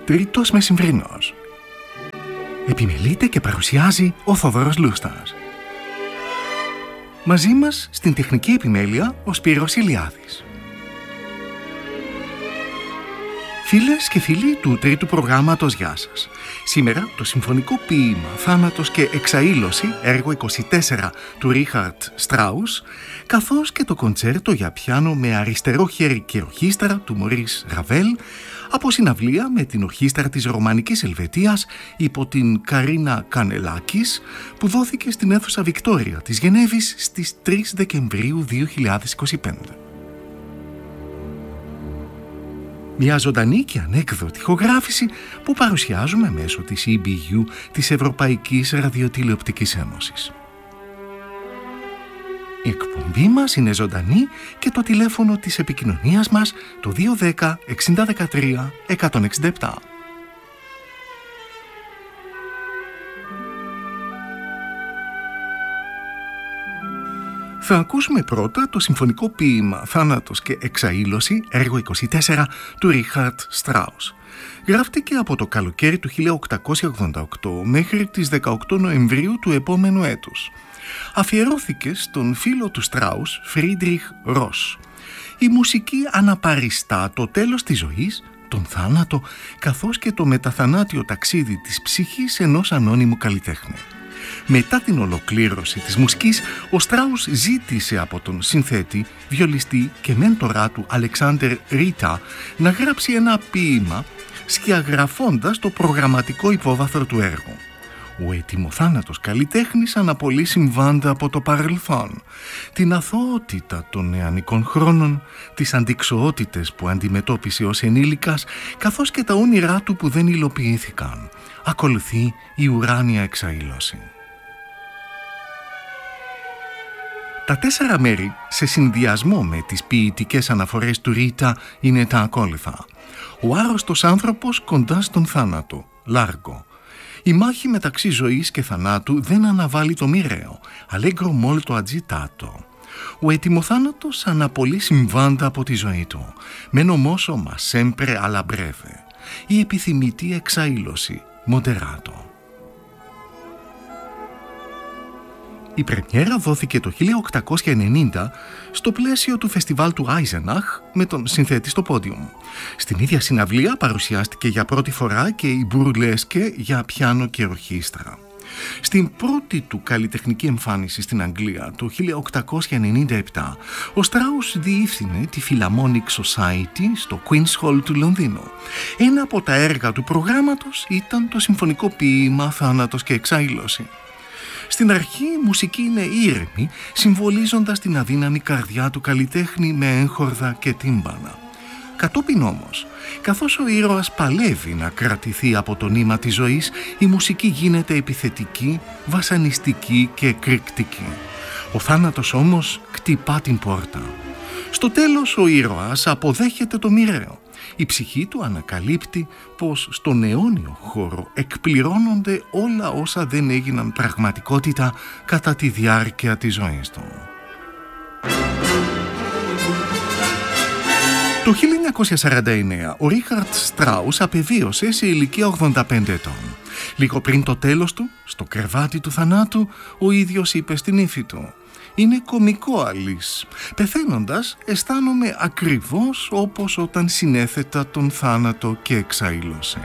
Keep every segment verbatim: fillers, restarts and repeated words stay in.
Τρίτος μεσημβρινός. Επιμελείται και παρουσιάζει ο Θοδωρός Λούστας. Μαζί μας στην τεχνική επιμέλεια ο Σπύρος Ηλιάδης. Φίλες και φίλοι του τρίτου προγράμματος, γεια σας. Σήμερα το συμφωνικό ποίημα «Θάνατος και εξαήλωση», έργο είκοσι τέσσερα του Ρίχαρτ Στράους, καθώς και το κοντσέρτο για πιάνο με αριστερό χέρι και ορχήστρα του Μωρίς Ραβέλ, από συναυλία με την ορχήστρα της Ρωμανικής Ελβετίας υπό την Καρίνα Κανελάκης, που δόθηκε στην αίθουσα Βικτόρια της Γενέβης στις τρεις Δεκεμβρίου δύο χιλιάδες είκοσι πέντε. Μια ζωντανή και ανέκδοτη ηχογράφηση που παρουσιάζουμε μέσω της ι μπι γιου, της Ευρωπαϊκής Ραδιοτηλεοπτικής Ένωσης. Η εκπομπή μας είναι ζωντανή και το τηλέφωνο της επικοινωνίας μας το δύο ένα μηδέν εξήντα δεκατρία εκατόν εξήντα επτά. Θα ακούσουμε πρώτα το συμφωνικό ποίημα «Θάνατος και εξαήλωση», έργο είκοσι τέσσερα του Ρίχαρτ Στράους. Γράφτηκε από το καλοκαίρι του χίλια οκτακόσια ογδόντα οκτώ μέχρι τις δεκαοκτώ Νοεμβρίου του επόμενου έτους. Αφιερώθηκε στον φίλο του Στράους, Φρίντριχ Ρος. Η μουσική αναπαριστά το τέλος της ζωής, τον θάνατο, καθώς και το μεταθανάτιο ταξίδι της ψυχής ενός ανώνυμου καλλιτέχνη. Μετά την ολοκλήρωση της μουσικής, ο Στράους ζήτησε από τον συνθέτη, βιολιστή και μέντορά του Αλεξάντερ Ρίτα να γράψει ένα ποίημα, σκιαγραφώντας το προγραμματικό υπόβαθρο του έργου. Ο ετοιμοθάνατος καλλιτέχνης αναπολύει συμβάντα από το παρελθόν, την αθωότητα των νεανικών χρόνων, τις αντιξωότητες που αντιμετώπισε ως ενήλικας, καθώς και τα όνειρά του που δεν υλοποιήθηκαν. Ακολουθεί η ουράνια εξαήλωση. Τα τέσσερα μέρη, σε συνδυασμό με τις ποιητικές αναφορές του Ρίτα, είναι τα ακόλουθα. Ο άρρωστος άνθρωπος κοντά στον θάνατο, Λάργο. Η μάχη μεταξύ ζωής και θανάτου δεν αναβάλει το μοιραίο, Allegro molto agitato. Ο ετοιμοθάνατος αναπολύει συμβάντα από τη ζωή του, Meno mosso ma sempre alla breve. Η επιθυμητή εξαήλωση, Moderato. Η πρεμιέρα δόθηκε το χίλια οκτακόσια ενενήντα στο πλαίσιο του φεστιβάλ του Άιζεναχ με τον συνθέτη στο πόντιουμ. Στην ίδια συναυλία παρουσιάστηκε για πρώτη φορά και η μπουρλέσκε για πιάνο και ορχήστρα. Στην πρώτη του καλλιτεχνική εμφάνιση στην Αγγλία το χίλια οκτακόσια ενενήντα επτά, ο Στράους διεύθυνε τη Philharmonic Society στο Queen's Hall του Λονδίνου. Ένα από τα έργα του προγράμματος ήταν το συμφωνικό ποίημα «Θάνατος και εξαήλωση». Στην αρχή η μουσική είναι ήρεμη, συμβολίζοντας την αδύναμη καρδιά του καλλιτέχνη με έγχορδα και τύμπανα. Κατόπιν όμως, καθώς ο ήρωας παλεύει να κρατηθεί από το νήμα της ζωής, η μουσική γίνεται επιθετική, βασανιστική και εκρηκτική. Ο θάνατος όμως κτυπά την πόρτα. Στο τέλος ο ήρωας αποδέχεται το μοιραίο. Η ψυχή του ανακαλύπτει πως στον αιώνιο χώρο εκπληρώνονται όλα όσα δεν έγιναν πραγματικότητα κατά τη διάρκεια της ζωής του. Το χίλια εννιακόσια σαράντα εννέα ο Ρίχαρτ Στράους απεβίωσε σε ηλικία ογδόντα πέντε ετών. Λίγο πριν το τέλος του, στο κρεβάτι του θανάτου, ο ίδιος είπε στην ύφη του: «Είναι κωμικό, Αλής. Πεθαίνοντας αισθάνομαι ακριβώς όπως όταν συνέθετα τον θάνατο και εξαήλωσε».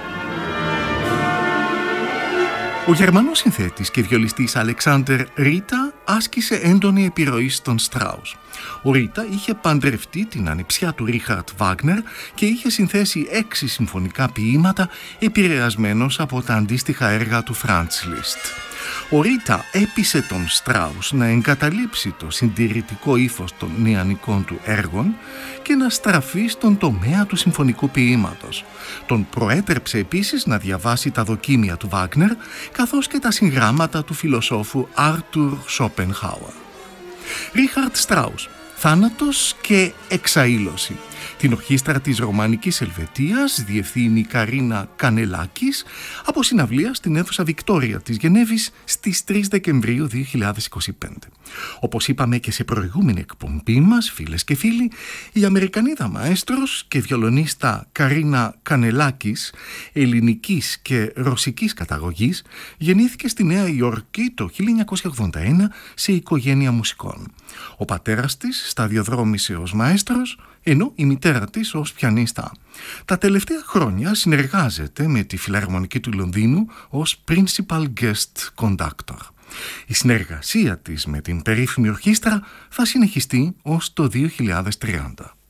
Ο Γερμανός συνθέτης και βιολιστής Αλεξάντερ Ρίτα άσκησε έντονη επιρροή στον Στράους. Ο Ρίτα είχε παντρευτεί την ανιψιά του Ρίχαρτ Βάγνερ και είχε συνθέσει έξι συμφωνικά ποίηματα, επηρεασμένος από τα αντίστοιχα έργα του Φραντς Λιστ. Ο Ρίτα έπεισε τον Στράους να εγκαταλείψει το συντηρητικό ύφος των νεανικών του έργων και να στραφεί στον τομέα του συμφωνικού ποίηματος. Τον προέτρεψε επίσης να διαβάσει τα δοκίμια του Βάγνερ, καθώς και τα συγγράμματα του φιλοσόφου Άρτουρ Σόπενχάουερ. Ρίχαρτ Στράους, «Θάνατος και εξαήλωση». Την ορχήστρα της Ρωμανικής Ελβετίας διευθύνει η Καρίνα Κανελάκης από συναυλία στην αίθουσα Βικτόρια της Γενέβης στις τρεις Δεκεμβρίου δύο χιλιάδες είκοσι πέντε. Όπως είπαμε και σε προηγούμενη εκπομπή μας, φίλες και φίλοι, η Αμερικανίδα μαέστρος και βιολονίστα Καρίνα Κανελάκης, ελληνικής και ρωσικής καταγωγής, γεννήθηκε στη Νέα Υόρκη το χίλια εννιακόσια ογδόντα ένα σε οικογένεια μουσικών. Ο πατέρας της σταδιοδρόμησε ως μαέστρος, ενώ η μητέρα της ως πιανίστα. Τα τελευταία χρόνια συνεργάζεται με τη Φιλαρμονική του Λονδίνου ως Principal Guest Conductor. Η συνεργασία της με την περίφημη ορχήστρα θα συνεχιστεί ως το δύο χιλιάδες τριάντα.